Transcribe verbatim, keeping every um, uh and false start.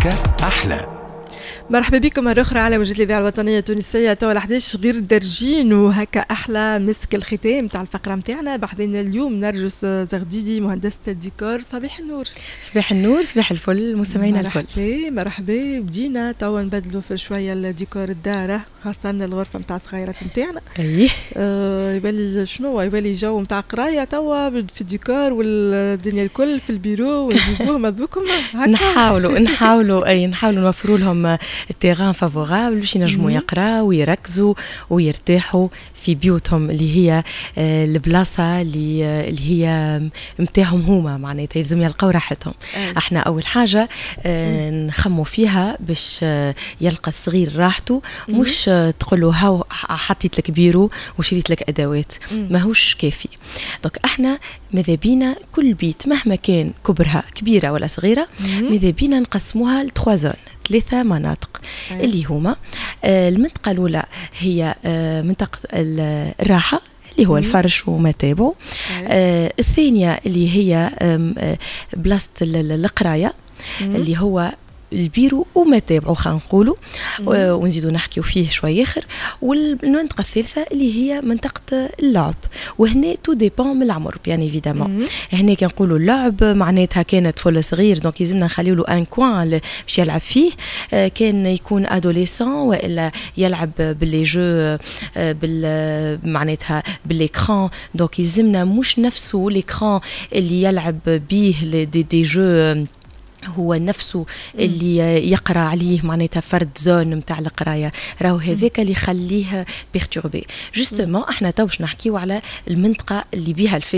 هكا أحلى. مرحبا بكم مرة أخرى على وجه الإذاعة الوطنية التونسية. توا الحداش غير درجين وهكا أحلى مسك الختام تاع الفقرة متاعنا. بحذنا اليوم نرجس زغديدي مهندسة الديكور. صباح النور. صباح النور، صباح الفل مستمعينا الكل. مرحبا مرحبا. بدينا توا نبدلوا في شوية الديكور الدارة، خاصة الغرفة متاع صغيرات متاعنا. أيه آه يبالي شنو يبالي جو متاع قراية توا في الديكور والدنيا الكل في البيرو ونزيدوه مذوكم هكا. نحاولوا نحاولوا أي نحاولوا نوفروا لهم التيغان فافورابل باش ينجموا يقراوا ويركزوا ويرتاحوا في بيوتهم اللي هي البلاصة اللي اللي هي متاعهم هما، معناتها لازم يلقاو راحتهم. احنا أول حاجة نخموا فيها باش يلقى الصغير راحته، مش تقولوا هاو حطيت لك بيرو وشريت لك أدوات، ماهوش كافي. دونك احنا ماذا بينا كل بيت مهما كان كبرها كبيرة ولا صغيرة ماذا بينا نقسموها لثلاث زون، ثلاثة مناطق. أيه. اللي هما آه المنطقة الأولى هي آه منطقة الراحة اللي هو مم. الفرش وما تابعه. آه الثانية اللي هي آه بلاصة القراية اللي هو البيرو وما تابعه خلينا نقولوا، ونزيدوا نحكيو فيه شويه اخر. والمنطقه الثالثه اللي هي منطقه اللعب، وهنا تو ديبون من العمر بيان ايفيدامون. هنا كنقولوا اللعب معناتها كانت فل صغير دونك لازمنا نخليو له ان كوان باش يلعب فيه. كان يكون ادوليسون والا يلعب باللي جو بال معناتها بالاكران، دونك يلزمنا مش نفسه الاكران اللي يلعب به دي, دي جو هو نفسه اللي يقرأ عليه معناتها فرد زون متاع القراية، راهو هذاك اللي يخليه بيرتوربي. جوستومون احنا تو باش نحكيو على المنطقة اللي بيها الفائدة